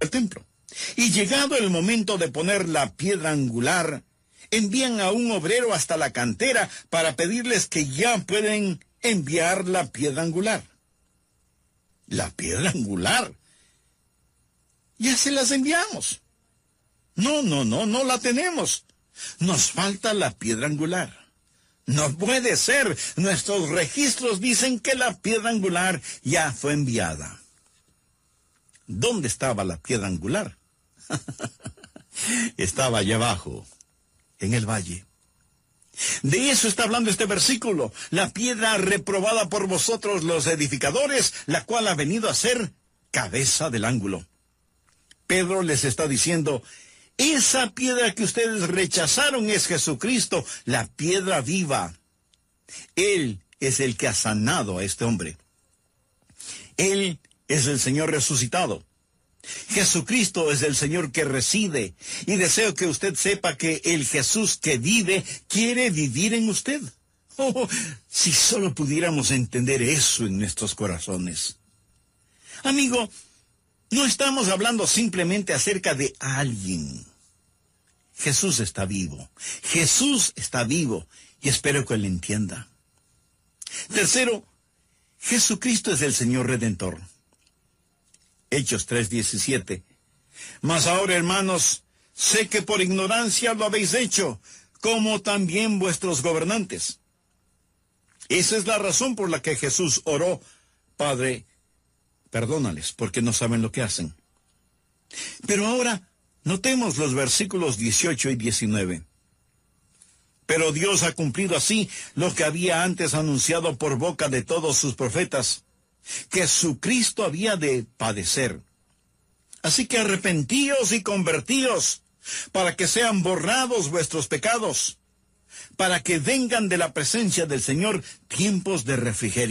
al templo. Y llegado el momento de poner la piedra angular, envían a un obrero hasta la cantera para pedirles que ya pueden enviar la piedra angular. ¿La piedra angular? Ya se las enviamos. No la tenemos. Nos falta la piedra angular. No puede ser. Nuestros registros dicen que la piedra angular ya fue enviada. ¿Dónde estaba la piedra angular? Estaba allá abajo, en el valle. De eso está hablando este versículo. La piedra reprobada por vosotros los edificadores, la cual ha venido a ser cabeza del ángulo. Pedro les está diciendo, esa piedra que ustedes rechazaron es Jesucristo, la piedra viva. Él es el que ha sanado a este hombre. Él es el Señor resucitado. Jesucristo es el Señor que reside, y deseo que usted sepa que el Jesús que vive quiere vivir en usted. Oh, si solo pudiéramos entender eso en nuestros corazones. Amigo, no estamos hablando simplemente acerca de alguien. Jesús está vivo. Jesús está vivo, y espero que lo entienda. Tercero, Jesucristo es el Señor Redentor. Hechos 3:17. Mas ahora, hermanos, sé que por ignorancia lo habéis hecho, como también vuestros gobernantes. Esa es la razón por la que Jesús oró, Padre, perdónales, porque no saben lo que hacen. Pero ahora, notemos los versículos 18 y 19. Pero Dios ha cumplido así lo que había antes anunciado por boca de todos sus profetas, que su Cristo había de padecer. Así que arrepentíos y convertíos, para que sean borrados vuestros pecados, para que vengan de la presencia del Señor tiempos de refrigerio.